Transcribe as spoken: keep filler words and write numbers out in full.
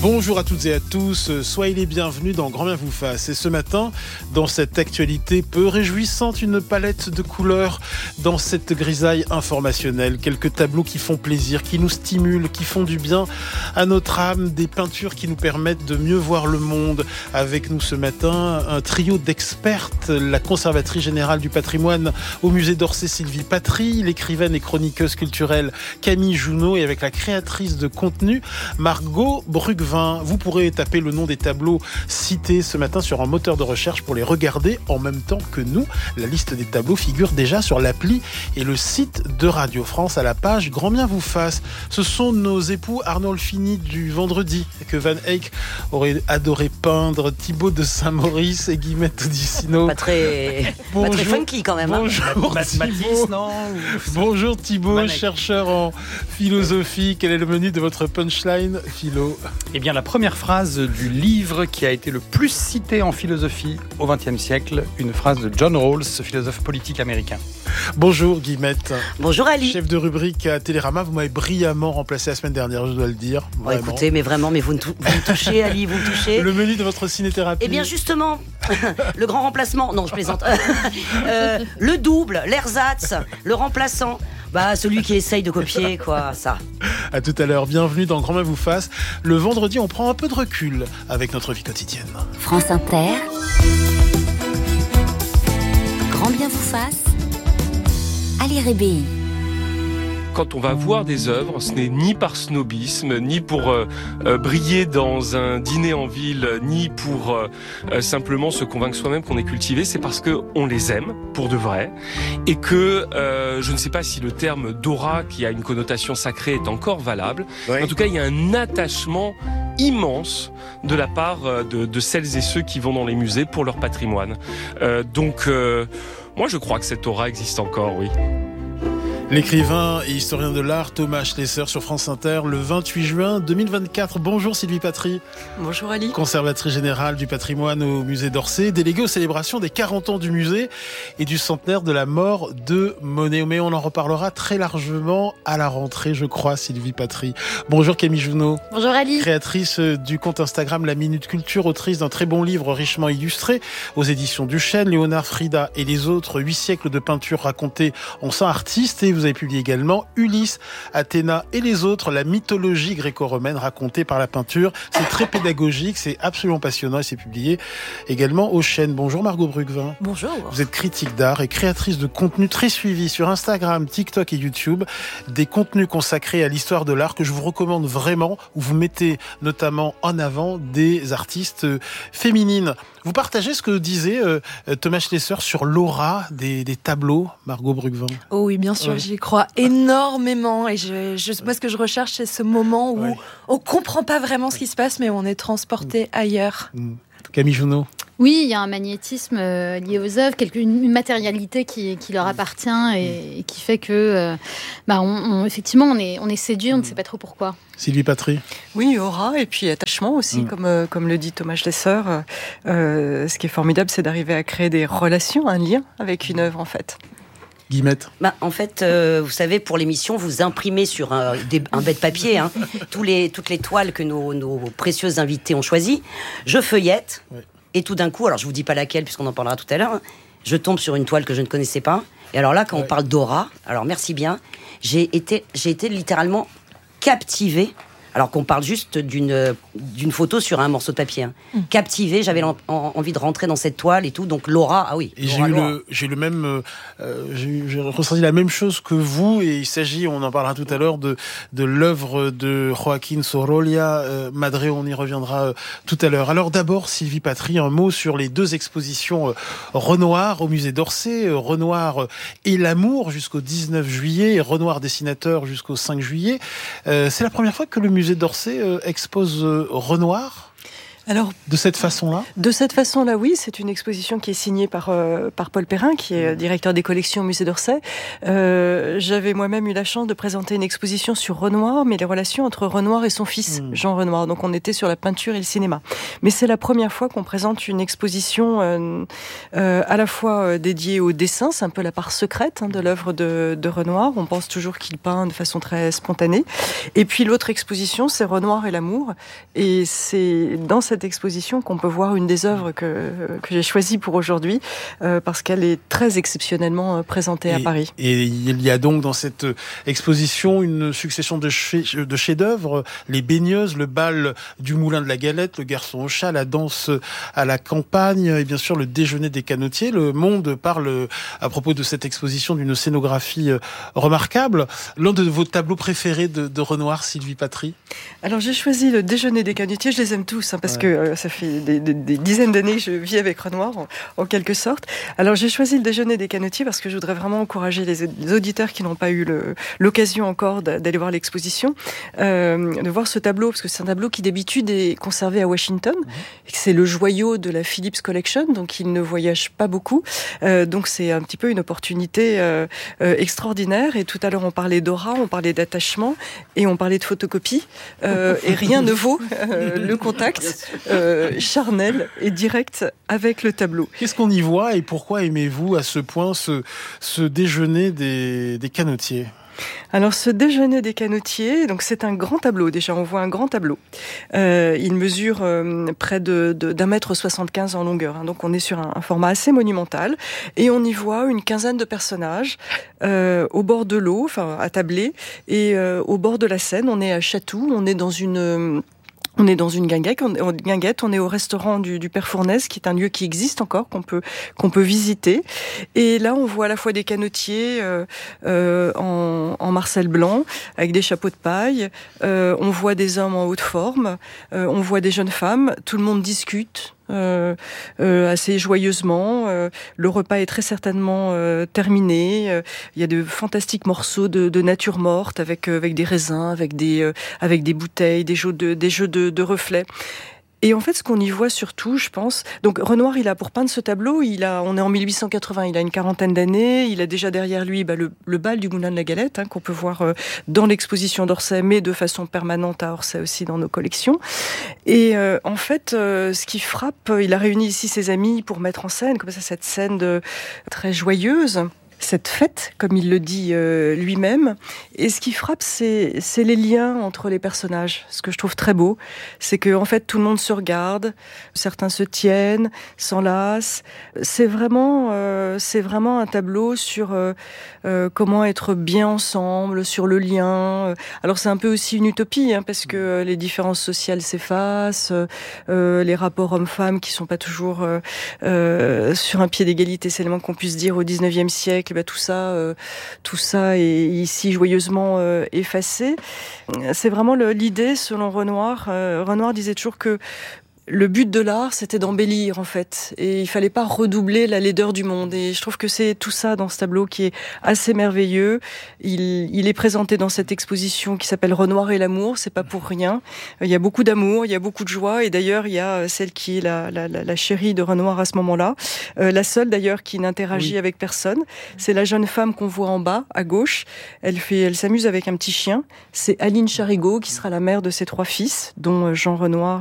Bonjour à toutes et à tous, soyez les bienvenus dans Grand Bien vous fasse. Et ce matin, dans cette actualité peu réjouissante, une palette de couleurs dans cette grisaille informationnelle. Quelques tableaux qui font plaisir, qui nous stimulent, qui font du bien à notre âme. Des peintures qui nous permettent de mieux voir le monde. Avec nous ce matin, un trio d'expertes. La conservatrice générale du patrimoine au musée d'Orsay, Sylvie Patry, l'écrivaine et chroniqueuse culturelle Camille Junot et avec la créatrice de contenu, Margot Brugvin. Vous pourrez taper le nom des tableaux cités ce matin sur un moteur de recherche pour les regarder en même temps que nous. La liste des tableaux figure déjà sur l'appli et le site de Radio France à la page Grand Bien vous fasse. Ce sont nos époux Arnaud Olfini du vendredi que Van Eyck aurait adoré peindre, Thibaut de Saint-Maurice et Guillemette Odissino. Pas très, pas très funky quand même. Bonjour, hein. Thibaut. non Bonjour Thibaut, chercheur en philosophie. Quel est le menu de votre punchline philo ? Eh bien, la première phrase du livre qui a été le plus cité en philosophie au vingtième siècle, une phrase de John Rawls, ce philosophe politique américain. Bonjour Guillemette. Bonjour Ali. Chef de rubrique à Télérama, vous m'avez brillamment remplacé la semaine dernière, je dois le dire. Bon, écoutez, mais vraiment, mais vous me, tou- vous me touchez Ali, vous me touchez. Le menu de votre cinéthérapie. Eh bien justement, le grand remplacement, non je plaisante, euh, le double, l'ersatz, le remplaçant. Bah, celui qui essaye de copier, quoi, ça. À tout à l'heure, bienvenue dans Grand Bien vous fasse. Le vendredi, on prend un peu de recul avec notre vie quotidienne. France Inter, Grand Bien vous fasse, Ali Rébéi. Quand on va voir des œuvres, ce n'est ni par snobisme, ni pour euh, euh, briller dans un dîner en ville, ni pour euh, euh, simplement se convaincre soi-même qu'on est cultivé, c'est parce que on les aime pour de vrai et que euh, je ne sais pas si le terme d'aura, qui a une connotation sacrée, est encore valable. Ouais. En tout cas, il y a un attachement immense de la part de, de celles et ceux qui vont dans les musées pour leur patrimoine. Euh, donc, euh, moi, je crois que cette aura existe encore, oui. L'écrivain et historien de l'art Thomas Schlesser sur France Inter le vingt-huit juin deux mille vingt-quatre. Bonjour Sylvie Patry. Bonjour Ali. Conservatrice générale du patrimoine au musée d'Orsay, déléguée aux célébrations des quarante ans du musée et du centenaire de la mort de Monet. Mais on en reparlera très largement à la rentrée, je crois, Sylvie Patry. Bonjour Camille Junot. Bonjour Ali. Créatrice du compte Instagram La Minute Culture, autrice d'un très bon livre richement illustré aux éditions Duchesne, Léonard, Frida et les autres, huit siècles de peinture racontés en cent artistes. Et vous avez publié également Ulysse, Athéna et les autres, la mythologie gréco-romaine racontée par la peinture. C'est très pédagogique, c'est absolument passionnant et c'est publié également aux chaînes. Bonjour Margot Brugvin. Bonjour. Vous êtes critique d'art et créatrice de contenu très suivi sur Instagram, TikTok et YouTube. Des contenus consacrés à l'histoire de l'art que je vous recommande vraiment, où vous mettez notamment en avant des artistes féminines. Vous partagez ce que disait euh, Thomas Schlesser sur l'aura des, des tableaux, Margot Brugvin. Oh oui, bien sûr, Ouais. j'y crois énormément. Et je, je, moi, ce que je recherche, c'est ce moment où Ouais. on comprend pas vraiment ce qui se passe, mais on est transporté ailleurs. Mmh. Camille Junot. Oui, il y a un magnétisme euh, lié aux œuvres, quelque, une, une matérialité qui, qui leur appartient et, et qui fait que, euh, bah, on, on, effectivement, on est, on est séduit, on ne sait pas trop pourquoi. Sylvie Patry. Oui, aura et puis attachement aussi, Mm. comme, euh, comme le dit Thomas Schlesser. Euh, ce qui est formidable, c'est d'arriver à créer des relations, un lien avec une œuvre en fait. Guillemette. Bah, en fait, euh, vous savez, pour l'émission, vous imprimez sur un, des, un bête papier hein, tous les, toutes les toiles que nos, nos précieux invités ont choisies. Je feuillette, Ouais. et tout d'un coup, alors je vous dis pas laquelle, puisqu'on en parlera tout à l'heure, hein, je tombe sur une toile que je ne connaissais pas. Et alors là, quand Ouais. on parle d'aura, alors merci bien, j'ai été, j'ai été littéralement captivée. Alors qu'on parle juste d'une, d'une photo sur un morceau de papier. Hein. Mm. Captivée, j'avais l'en- en- envie de rentrer dans cette toile et tout. Donc l'aura, ah oui. Et j'ai l'aura, eu, l'aura. le, j'ai eu le même, euh, euh, j'ai, eu- j'ai ressenti la même chose que vous. Et il s'agit, on en parlera tout à l'heure, de, de l'œuvre de Joaquín Sorolla, euh, Madre, on y reviendra euh, tout à l'heure. Alors d'abord, Sylvie Patry, un mot sur les deux expositions euh, Renoir au musée d'Orsay, euh, Renoir et l'amour jusqu'au dix-neuf juillet, et Renoir dessinateur jusqu'au cinq juillet. Euh, c'est la première fois que le musée d'Orsay euh, expose euh, Renoir. Alors, de cette façon-là ? De cette façon-là, oui. C'est une exposition qui est signée par, euh, par Paul Perrin, qui est directeur des collections au musée d'Orsay. Euh, j'avais moi-même eu la chance de présenter une exposition sur Renoir, mais les relations entre Renoir et son fils, mmh. Jean Renoir. Donc on était sur la peinture et le cinéma. Mais c'est la première fois qu'on présente une exposition euh, euh, à la fois dédiée au dessin, c'est un peu la part secrète hein, de l'œuvre de, de Renoir. On pense toujours qu'il peint de façon très spontanée. Et puis l'autre exposition, c'est Renoir et l'amour. Et c'est dans cette exposition qu'on peut voir une des œuvres que, que j'ai choisies pour aujourd'hui, euh, parce qu'elle est très exceptionnellement présentée et, à Paris. Et il y a donc dans cette exposition une succession de, ch- de chefs-d'œuvre, les baigneuses, le bal du Moulin de la Galette, le garçon au chat, la danse à la campagne et bien sûr le déjeuner des canotiers. Le Monde parle à propos de cette exposition d'une scénographie remarquable. L'un de vos tableaux préférés de, de Renoir, Sylvie Patry ? Alors j'ai choisi le déjeuner des canotiers, je les aime tous hein, parce ouais. que euh, ça fait des, des, des dizaines d'années que je vis avec Renoir en, en quelque sorte. Alors j'ai choisi le déjeuner des canotiers parce que je voudrais vraiment encourager les, les auditeurs qui n'ont pas eu le, l'occasion encore d'aller voir l'exposition, euh, de voir ce tableau, parce que c'est un tableau qui d'habitude est conservé à Washington, mmh. et c'est le joyau de la Phillips Collection, donc il ne voyage pas beaucoup, euh, donc c'est un petit peu une opportunité euh, euh, extraordinaire. Et tout à l'heure on parlait d'aura, on parlait d'attachement et on parlait de photocopie, euh, et rien ne vaut euh, le contact euh, charnel et direct avec le tableau. Qu'est-ce qu'on y voit et pourquoi aimez-vous à ce point ce, ce déjeuner des, des canotiers ? Alors ce déjeuner des canotiers, donc c'est un grand tableau. Déjà, on voit un grand tableau. Euh, il mesure euh, près de, de d'un mètre soixante-quinze en longueur. Hein, donc on est sur un, un format assez monumental et on y voit une quinzaine de personnages euh, au bord de l'eau, enfin attablés, et euh, au bord de la Seine. On est à Chatou. On est dans une euh, On est dans une guinguette, on, on, guinguette, on est au restaurant du, du Père Fournaise, qui est un lieu qui existe encore, qu'on peut, qu'on peut visiter. Et là, on voit à la fois des canotiers euh, euh, en, en marcel blanc, avec des chapeaux de paille. Euh, on voit des hommes en haute forme. Euh, on voit des jeunes femmes. Tout le monde discute. Euh, euh, assez joyeusement. Euh, le repas est très certainement euh, terminé. Euh, il y a de fantastiques morceaux de, de nature morte avec euh, avec des raisins, avec des euh, avec des bouteilles, des jeux de des jeux de, de reflets. Et en fait, ce qu'on y voit surtout, je pense... Donc, Renoir, il a, pour peindre ce tableau, il a, on est en mille huit cent quatre-vingts, il a une quarantaine d'années, il a déjà derrière lui bah, le, le bal du Moulin de la Galette, hein, qu'on peut voir euh, dans l'exposition d'Orsay, mais de façon permanente à Orsay aussi dans nos collections. Et euh, en fait, euh, ce qui frappe, il a réuni ici ses amis pour mettre en scène, comme ça, cette scène de, très joyeuse, cette fête, comme il le dit euh, lui-même. Et ce qui frappe, c'est, c'est les liens entre les personnages. Ce que je trouve très beau, c'est que en fait, tout le monde se regarde, certains se tiennent, s'enlacent. C'est vraiment, euh, c'est vraiment un tableau sur euh, euh, comment être bien ensemble, sur le lien. Alors c'est un peu aussi une utopie, hein, parce que les différences sociales s'effacent, euh, les rapports hommes-femmes qui sont pas toujours euh, euh, sur un pied d'égalité, c'est le moins qu'on puisse dire au dix-neuvième siècle. Ben, tout ça, euh, tout ça est ici joyeusement euh, effacé. C'est vraiment le, l'idée, selon Renoir. Euh, Renoir disait toujours que le but de l'art, c'était d'embellir, en fait. Et il fallait pas redoubler la laideur du monde. Et je trouve que c'est tout ça dans ce tableau qui est assez merveilleux. Il, il est présenté dans cette exposition qui s'appelle Renoir et l'amour. C'est pas pour rien. Il y a beaucoup d'amour, il y a beaucoup de joie. Et d'ailleurs, il y a celle qui est la, la, la, la chérie de Renoir à ce moment-là. Euh, la seule, d'ailleurs, qui n'interagit oui. avec personne. C'est la jeune femme qu'on voit en bas, à gauche. Elle fait, elle s'amuse avec un petit chien. C'est Aline Charigot, qui sera la mère de ses trois fils, dont Jean Renoir